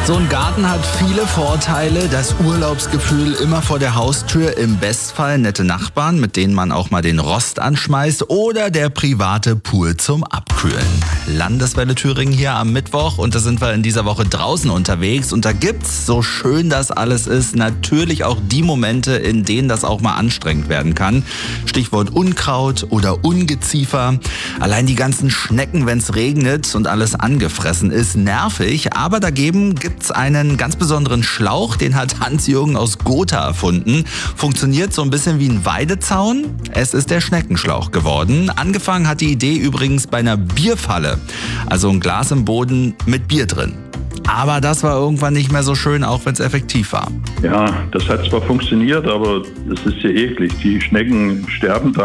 So ein Garten hat viele Vorteile. Das Urlaubsgefühl immer vor der Haustür, im Bestfall nette Nachbarn, mit denen man auch mal den Rost anschmeißt, oder der private Pool zum Abkühlen. Landeswelle Thüringen hier am Mittwoch, und da sind wir in dieser Woche draußen unterwegs, und da gibt's, so schön das alles ist, natürlich auch die Momente, in denen das auch mal anstrengend werden kann. Stichwort Unkraut oder Ungeziefer. Allein die ganzen Schnecken, wenn's regnet und alles angefressen ist, nervig, aber dagegen gibt's einen ganz besonderen Schlauch, den hat Hans-Jürgen aus Gotha erfunden. Funktioniert so ein bisschen wie ein Weidezaun. Es ist der Schneckenschlauch geworden. Angefangen hat die Idee übrigens bei einer Bierfalle. Also ein Glas im Boden mit Bier drin. Aber das war irgendwann nicht mehr so schön, auch wenn es effektiv war. Ja, das hat zwar funktioniert, aber es ist ja eklig. Die Schnecken sterben